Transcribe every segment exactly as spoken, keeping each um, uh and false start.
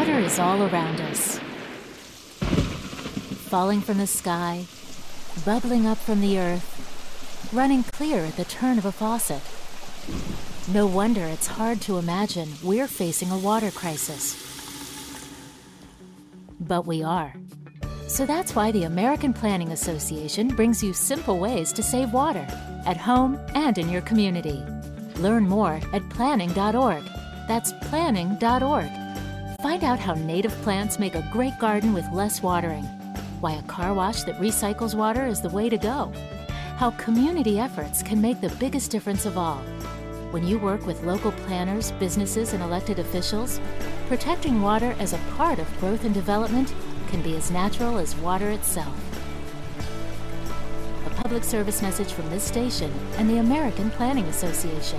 Water is all around us. Falling from the sky, bubbling up from the earth, running clear at the turn of a faucet. No wonder it's hard to imagine we're facing a water crisis. But we are. So that's why the American Planning Association brings you simple ways to save water at home and in your community. Learn more at planning dot org. That's planning dot org. Find out how native plants make a great garden with less watering, why a car wash that recycles water is the way to go, how community efforts can make the biggest difference of all. When you work with local planners, businesses, and elected officials, protecting water as a part of growth and development can be as natural as water itself. A public service message from this station and the American Planning Association.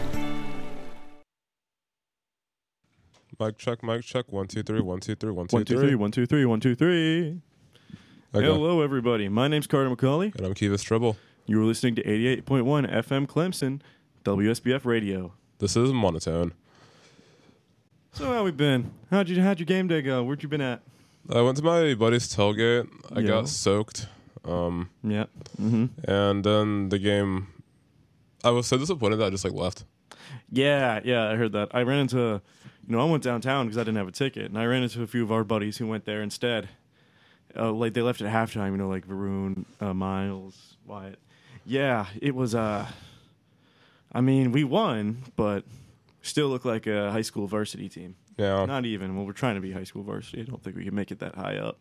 Mic check, mic check. One, two, three, one, two, three, one, two, One, two, three, one, two, three, one, two, three. Okay. Hello, everybody. My name's Carter McCauley. And I'm Kivas Tribble. You are listening to eighty-eight point one F M Clemson, W S B F Radio. This is Monotone. So how we been? How'd you how'd your game day go? Where'd you been at? I went to my buddy's tailgate. I Yeah. got soaked. Um, Yeah. Mm-hmm. and then the game, I was so disappointed that I just like left. Yeah, yeah, I heard that. I ran into, you know, I went downtown because I didn't have a ticket, and I ran into a few of our buddies who went there instead. Uh, like they left at halftime, you know, like Varun, uh, Miles, Wyatt. Yeah, it was. Uh, I mean, we won, but still looked like a high school varsity team. Yeah. Not even. Well, we're trying to be high school varsity. I don't think we can make it that high up.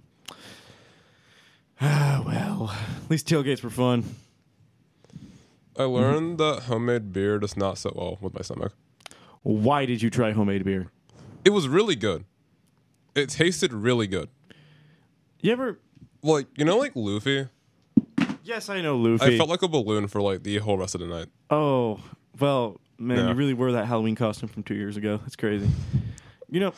Ah, well, at least tailgates were fun. I learned that homemade beer does not sit well with my stomach. Why did you try homemade beer? It was really good. It tasted really good. You ever? Like, you know, like Luffy? Yes, I know Luffy. I felt like a balloon for like the whole rest of the night. Oh, well, man, Yeah. you really wore that Halloween costume from two years ago. That's crazy. You know,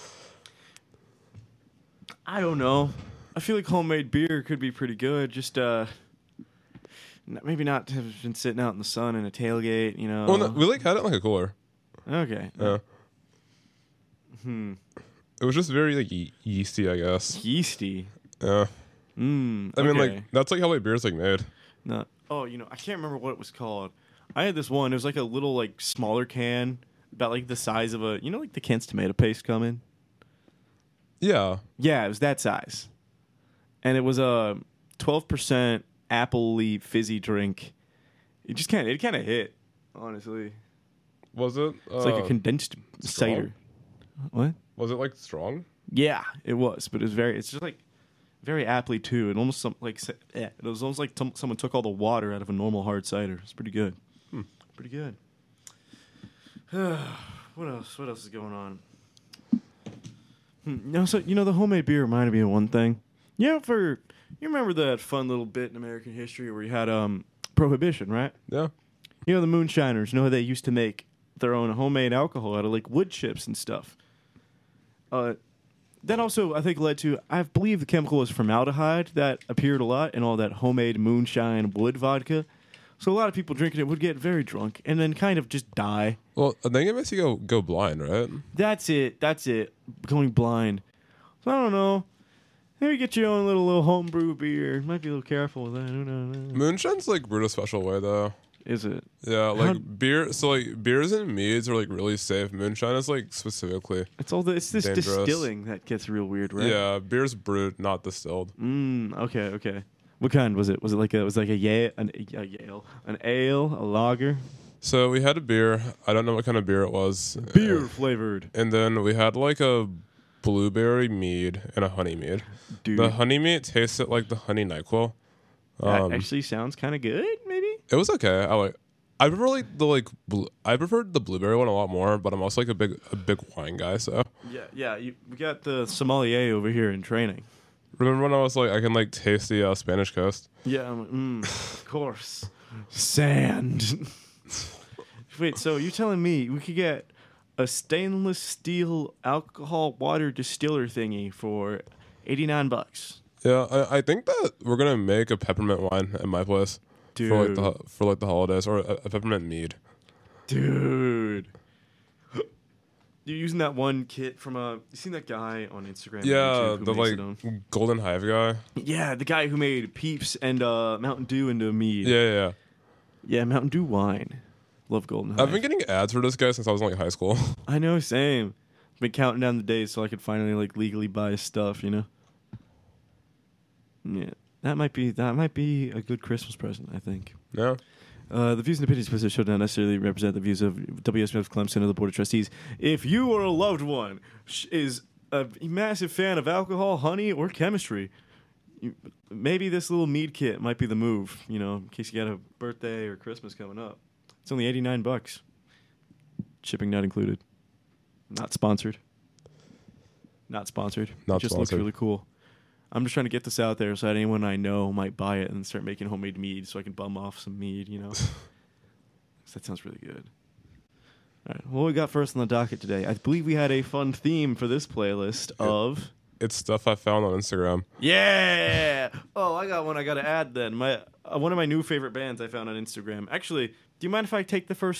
I don't know. I feel like homemade beer could be pretty good. Just uh, n- maybe not to have been sitting out in the sun in a tailgate. You know. Well, no, we like had it in like a cooler. Okay. Yeah. Hmm. It was just very like ye- yeasty, I guess. Yeasty. Yeah. Mm, I mean, okay. like that's like how like beer's like made. No. Oh, you know, I can't remember what it was called. I had this one. It was like a little, like, smaller can, about like the size of a, you know, like the cans tomato paste come in. Yeah. Yeah, it was that size, and it was a twelve percent apple-y fizzy drink. It just kind of, it kind of hit, honestly. Was it? It's uh, like a condensed strong? cider. What? Was it like strong? Yeah, it was, but it was very. It's just like very aptly too. It almost some like yeah, it was almost like t- someone took all the water out of a normal hard cider. It's pretty good. Hmm. Pretty good. What else? What else is going on? Hmm. No, so you know the homemade beer reminded me of one thing. You know, for you remember that fun little bit in American history where you had um prohibition, right? Yeah. You know the moonshiners. You know how they used to make their own homemade alcohol out of like wood chips and stuff. Uh, that also I think led to I believe the chemical was formaldehyde that appeared a lot in all that homemade moonshine wood vodka. So a lot of people drinking it would get very drunk and then kind of just die. Well, I think it makes you go go blind, right? That's it. That's it. Going blind. So I don't know. Maybe get your own little little homebrew beer. Might be a little careful with that. Who knows? Moonshine's like brewed a special way though. Is it? Yeah, like How- beer. So like beers and meads are like really safe. Moonshine is like specifically. It's all the, it's this Dangerous. distilling that gets real weird, right? Yeah, beer's brewed, not distilled. Mm, okay, okay. What kind was it? Was it like a was it like a Yale, an, a Yale, an ale, a lager, So we had a beer. I don't know what kind of beer it was. beer Uh, flavored? and then we had like a blueberry mead and a honey mead. Dude, The honey mead tasted like the honey NyQuil. that Um, actually sounds kind of good. Maybe. It was okay. I like. I prefer like the like. Bl- I preferred the blueberry one a lot more, but I'm also like a big a big wine guy. So Yeah, yeah. You, we got the sommelier over here in training. remember when I was like, I can like taste the uh, Spanish coast. Yeah, I'm like, mm, of course. Sand. Wait, so you're telling me we could get a stainless steel alcohol water distiller thingy for eighty-nine bucks? Yeah, I, I think that we're gonna make a peppermint wine at my place Dude. for like the ho- for like the holidays, or a, a peppermint mead. Dude. Dude. Wait, so you're telling me we could get a stainless steel alcohol water distiller thingy for eighty-nine bucks? Yeah, I, I think that we're gonna make a peppermint wine at my place for like the for like the holidays, or a, a peppermint mead. You're using that one kit from a. You seen that guy on Instagram? or Yeah, YouTube who the makes like it on- Golden Hive guy. Yeah, the guy who made Peeps and uh, Mountain Dew into mead. Yeah, yeah. yeah. Yeah, Mountain Dew wine. Love Golden Hive. I've been getting ads for this guy since I was in like high school. I know, same. Been counting down the days so I could finally like legally buy his stuff. You know. Yeah, that might be that might be a good Christmas present. I think. Yeah. Uh, the views and opinions of this show do not necessarily represent the views of W S F Clemson or the Board of Trustees. If you or a loved one sh- is a massive fan of alcohol, honey, or chemistry, you, maybe this little mead kit might be the move, you know, in case you got a birthday or Christmas coming up. It's only eighty-nine bucks. Shipping not included. Not sponsored. Not sponsored. Not it just sponsored. looks really cool. I'm just trying to get this out there so that anyone I know might buy it and start making homemade mead so I can bum off some mead, you know? That sounds really good. All right, what we got first on the docket today? I believe we had a fun theme for this playlist of... It's stuff I found on Instagram. Yeah! Oh, I got one I got to add then. My uh, One of my new favorite bands I found on Instagram. Actually, do you mind if I take the first